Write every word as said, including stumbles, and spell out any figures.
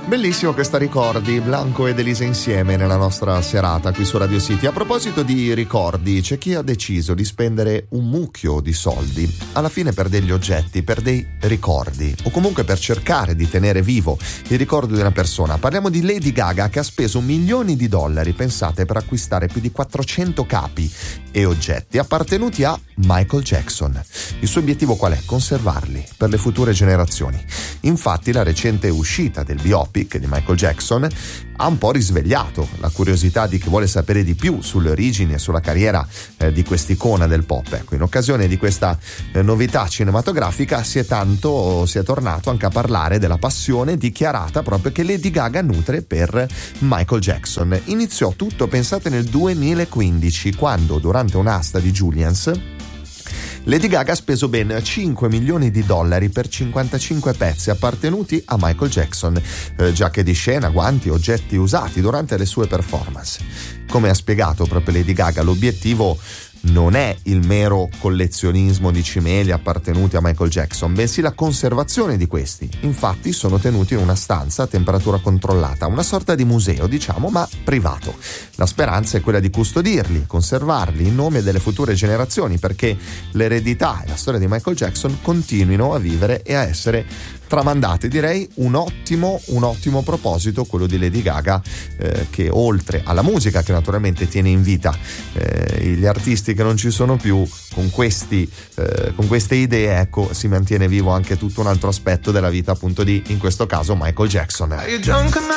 Bellissimo questa ricordi, Blanco ed Elisa insieme nella nostra serata qui su Radio City. A proposito di ricordi, c'è chi ha deciso di spendere un mucchio di soldi alla fine per degli oggetti, per dei ricordi, o comunque per cercare di tenere vivo il ricordo di una persona. Parliamo di Lady Gaga, che ha speso milioni di dollari, pensate, per acquistare più di quattrocento capi e oggetti appartenuti a Michael Jackson. Il suo obiettivo qual è? Conservarli per le future generazioni. Infatti la recente uscita del biopic di Michael Jackson ha un po' risvegliato la curiosità di chi vuole sapere di più sulle origini e sulla carriera eh, di quest'icona del pop. Ecco, in occasione di questa eh, novità cinematografica si è tanto si è tornato anche a parlare della passione dichiarata proprio che Lady Gaga nutre per Michael Jackson. Iniziò tutto, pensate, nel duemilaquindici, quando durante un'asta di Julien's Lady Gaga ha speso ben cinque milioni di dollari per cinquantacinque pezzi appartenuti a Michael Jackson, eh, giacche di scena, guanti, oggetti usati durante le sue performance. Come ha spiegato proprio Lady Gaga, l'obiettivo non è il mero collezionismo di cimeli appartenuti a Michael Jackson, bensì la conservazione di questi. Infatti sono tenuti in una stanza a temperatura controllata, una sorta di museo, diciamo, ma privato. La speranza è quella di custodirli, conservarli in nome delle future generazioni, perché l'eredità e la storia di Michael Jackson continuino a vivere e a essere tramandate. Direi un ottimo un ottimo proposito quello di Lady Gaga, eh, che oltre alla musica, che naturalmente tiene in vita eh, gli artisti che non ci sono più, con questi eh, con queste idee, ecco, si mantiene vivo anche tutto un altro aspetto della vita, appunto, di, in questo caso, Michael Jackson.